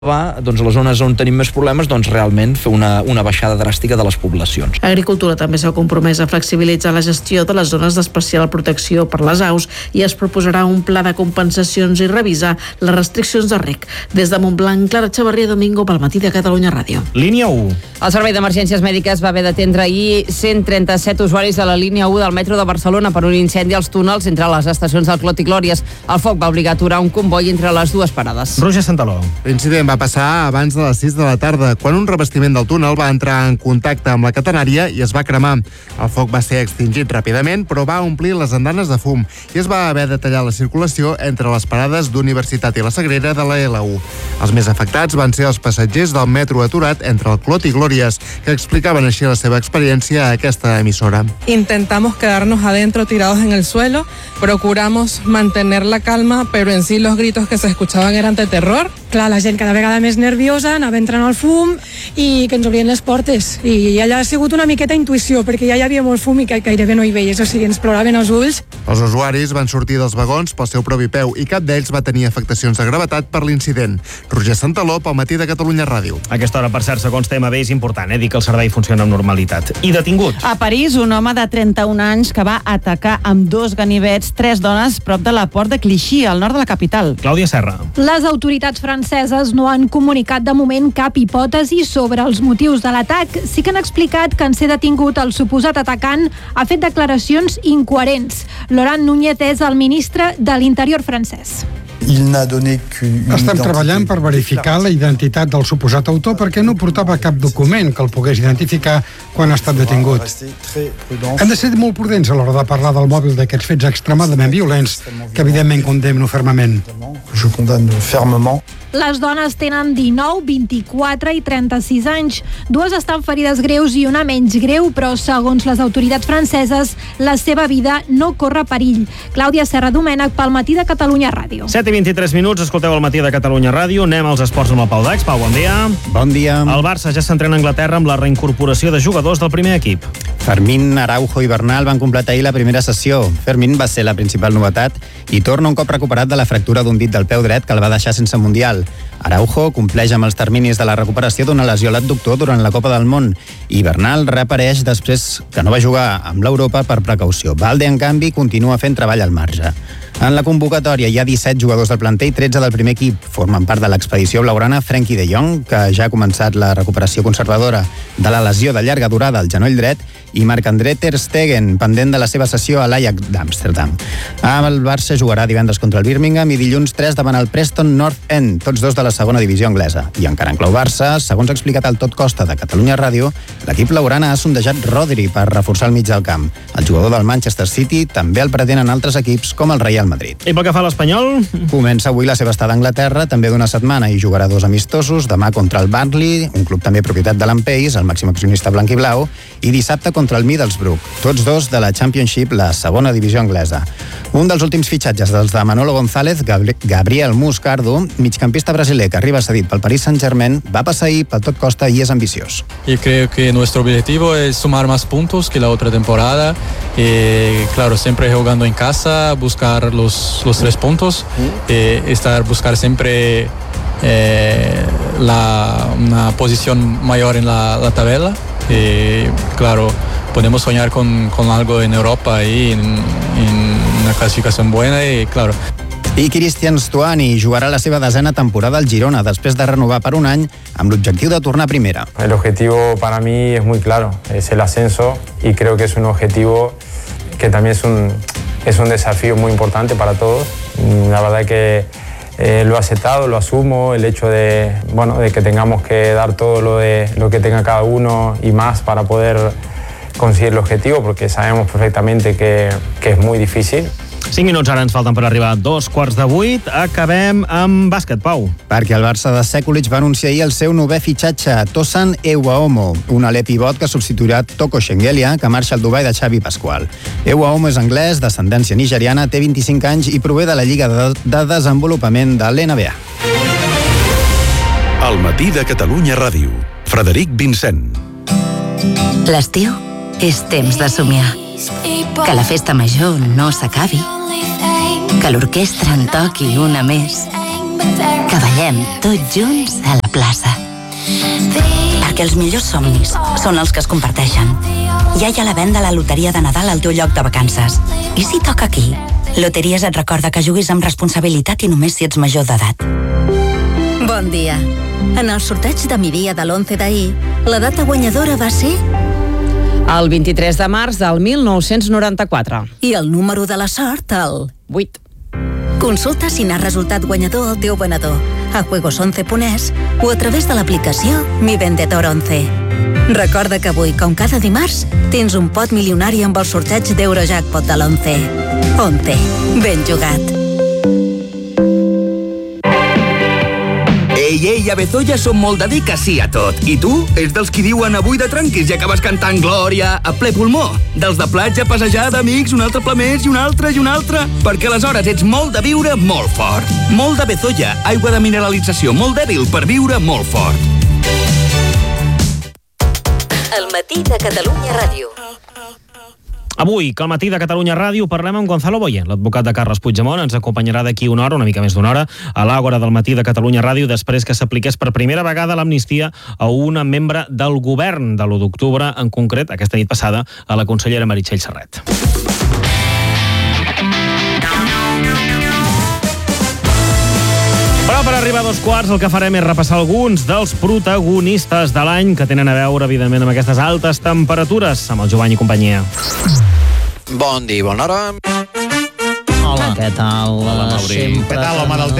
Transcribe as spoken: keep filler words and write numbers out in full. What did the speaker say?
doncs, a les zones on tenim més problemes, doncs realment fer una, una baixada dràstica de les poblacions. Agricultura també s'ha compromès a flexibilitzar la gestió de les zones d'especial protecció per les aus i es proposarà un pla de compensacions i revisar les restriccions de reg. Des de Montblanc, Clara Xavarria, Domingo, pel Matí de Catalunya Ràdio. Línia u. El Servei d'Emergències Mèdiques va haver d'atendre ahir cent trenta-set usuaris de la línia u del metro de Barcelona per un incendi als túnels entre les estacions del Clot i Glòries. El foc va obligar a aturar un comboi entre les dues parades. Roger Santaló. L'incident va passar abans de les sis de la tarda, quan un revestiment del túnel va entrar en contacte amb la catenària i es va cremar. El foc va ser extingit ràpidament, però va omplir les andanes de fum i es va haver de tallar la circulació entre les parades d'Universitat i la Sagrera de la L u. Els més afectats van ser els passatgers del metro aturat entre el Clot i Glòries, que explicaven així la seva experiència a aquesta emissora. Intentamos quedarnos adentro tirados en el suelo, procuramos mantener la calma, pero en sí los gritos que se escuchaban eran de terror. Clar, la gent cada vegada més nerviosa, anava entrant al fum i que ens obrien les portes. I allà ha sigut una miqueta intuïció, perquè ja hi havia molt fum i que gairebé no hi veies, o sigui, ens ploraven els ulls. Els usuaris van sortir dels vagons pel seu propi peu i cap d'ells va tenir afectacions de gravetat per l'incident. Roger Santaló, pel Matí de Catalunya Ràdio. A aquesta hora, per cert, segons T M B, és important, eh, dir que el servei funciona amb normalitat. I detingut. A París, un home de trenta-un anys que va atacar amb dos ganivets tres dones prop de la Port de Clichy, al nord de la capital. Clàudia Serra. Les autoritats franceses no han comunicat de moment cap hipòtesi sobre els motius de l'atac. Sí que han explicat que en ser detingut el suposat atacant ha fet declaracions incoherents. Laurent Núñez és el ministre de l'Interior francès. Estem treballant per verificar la identitat del suposat autor perquè no portava cap document que el pogués identificar quan ha estat detingut. Hem de ser molt prudents a l'hora de parlar del mòbil d'aquests fets extremadament violents que evidentment condemno fermament. Les dones tenen dinou, vint-i-quatre i trenta-sis anys. Dues estan ferides greus i una menys greu, però segons les autoritats franceses, la seva vida no corre perill. Clàudia Serra Domènech, pel Matí de Catalunya Ràdio. set i vint-i-tres minuts, escolteu el Matí de Catalunya Ràdio. Anem als esports amb el Pau Dax. Pau, bon dia. Bon dia. El Barça ja s'entrena a Anglaterra amb la reincorporació de jugadors del primer equip. Fermín, Araujo i Bernal van completar ahir la primera sessió. Fermín va ser la principal novetat i torna un cop recuperat de la fractura d'un dit del peu dret que el va deixar sense Mundial. Araujo compleix amb els terminis de la recuperació d'una lesió a l'adductor durant la Copa del Món i Bernal reapareix després que no va jugar amb l'Europa per precaució. Valde, en canvi, continua fent treball al marge. En la convocatòria hi ha disset jugadors del planter i tretze del primer equip. Formen part de l'expedició blaugrana Frenkie de Jong, que ja ha començat la recuperació conservadora de la lesió de llarga durada al genoll dret, i Marc-André Ter Stegen, pendent de la seva sessió a l'Ajax d'Amsterdam. El Barça jugarà divendres contra el Birmingham i dilluns tres davant el Preston North End, tots dos de la segona divisió anglesa. I encara en clau Barça, segons ha explicat el Tot Costa de Catalunya Ràdio, l'equip blaugrana ha sondejat Rodri per reforçar el mig del camp. El jugador del Manchester City també el pretenen altres equips com el Real Madrid. I pel que fa a l'Espanyol? Comença avui la seva estada a Anglaterra, també d'una setmana, i jugarà dos amistosos, demà contra el Burnley, un club també propietat de l'Ampeix, el màxim accionista blanc i blau, i dissabte contra el Middlesbrough, tots dos de la Championship, la segona divisió anglesa. Un dels últims fitxatges dels de Manolo González, Gabri- Gabriel Muscardo, migcampista brasiler que arriba cedit pel Paris Saint-Germain, va passar ahir pel Tot Costa i és ambiciós. Y creo que nuestro objetivo es sumar más puntos que la otra temporada. Eh, claro, siempre jugando en casa, buscar los, los tres puntos, eh, estar, buscar siempre eh, la, una posición mayor en la, la tabla. Eh, claro, podemos soñar con, con algo en Europa y en, en una clasificación buena y claro. I Cristian Stuani jugarà la seva desena temporada al Girona després de renovar per un any amb l'objectiu de tornar a primera. El objetivo para mí es muy claro, es el ascenso y creo que es un objetivo que también es un, es un desafío muy importante para todos. La verdad que eh, lo he aceptado, lo asumo, el hecho de, bueno, de que tengamos que dar todo lo, de, lo que tenga cada uno y más para poder conseguir el objetivo, porque sabemos perfectamente que, que es muy difícil. cinc minuts ara ens falten per arribar a dos quarts de vuit. Acabem amb bàsquet, Pau. Perquè el Barça de Sekulic va anunciar ahir el seu novè fitxatge, Tosan Ewuomo, un alè pivot que substituirà Toko Shengelia, que marxa al Dubai de Xavi Pasqual. Ewuomo és anglès, d'ascendència nigeriana, té vint-i-cinc anys i prové de la Lliga de, de Desenvolupament de l'N B A. El Matí de Catalunya Ràdio. Frederic Vincent. L'estiu és temps de somiar. Que la festa major no s'acabi. Que l'orquestra en toqui una més. que ballem tots junts a la plaça. Perquè els millors somnis són els que es comparteixen. Ja hi ha la venda a la loteria de Nadal al teu lloc de vacances. I si toca aquí? Loteries et recorda que juguis amb responsabilitat i només si ets major d'edat. Bon dia. En el sorteig de mi dia de l'onze d'ahir, la data guanyadora va ser... El vint-i-tres de març del mil nou-cents noranta-quatre. I el número de la sort, el... vuit. Consulta si n'ha resultat guanyador el teu venedor a juegos once punt es o a través de l'aplicació Mi Vendedor onze. Recorda que avui, com cada dimarts, tens un pot milionari amb el sorteig d'Eurojackpot de l'onze. Once. Ben jugat. Ei, ei, a Bezoya som molt de dir que sí a tot. I tu? Ets dels qui diuen avui de tranquis i acabes cantant Glòria a ple pulmó. Dels de platja, passejar, d'amics, un altre ple més i un altre i un altre. Perquè aleshores ets molt de viure molt fort. Molt de Bezoya, aigua de mineralització molt dèbil per viure molt fort. El matí de Catalunya Ràdio. Avui, que al matí de Catalunya Ràdio, parlem amb Gonzalo Boye, l'advocat de Carles Puigdemont. Ens acompanyarà d'aquí una hora, una mica més d'una hora, a l'Àgora del matí de Catalunya Ràdio, després que s'apliqués per primera vegada l'amnistia a una membre del govern de l'u d'octubre, en concret, aquesta nit passada, a la consellera Meritxell Serret. Però per arribar a dos quarts el que farem és repassar alguns dels protagonistes de l'any que tenen a veure, evidentment, amb aquestes altes temperatures, amb el Jovany i companyia. Bon dia, bona hora. Hola, què tal? Hola, Mauri. Sempre Què tal, home del